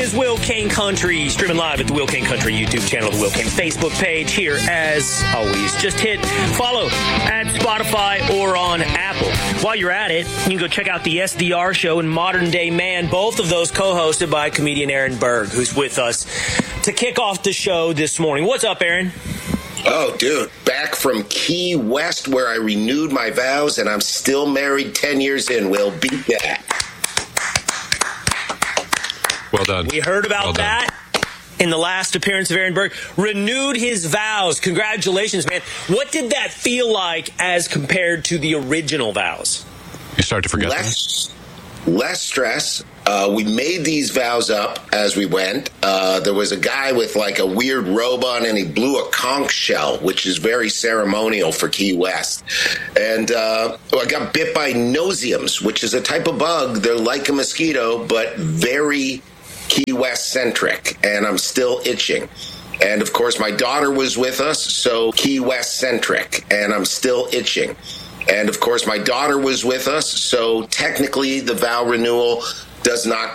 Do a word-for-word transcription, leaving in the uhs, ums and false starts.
is Will Kane Country, streaming live at the Will Kane Country YouTube channel, the Will Kane Facebook page. Here, as always, just hit follow at Spotify or on Apple. While you're at it, you can go check out the S D R Show and Modern Day Man, both of those co-hosted by comedian Aaron Berg, who's with us to kick off the show this morning. What's up, Aaron? Oh, dude, back from Key West where I renewed my vows, and I'm still married ten years in. Will beat that. Well done. We heard about well that in the last appearance of Aaron Berg. Renewed his vows. Congratulations, man. What did that feel like as compared to the original vows? You start to forget less, less stress. Uh, we made these vows up as we went. Uh, there was a guy with like a weird robe on, and he blew a conch shell, which is very ceremonial for Key West. And uh, I got bit by noseums, which is a type of bug. They're like a mosquito, but very Key West centric, and I'm still itching. And of course, my daughter was with us, so Key West centric, and I'm still itching. And of course, my daughter was with us, so technically the vow renewal does not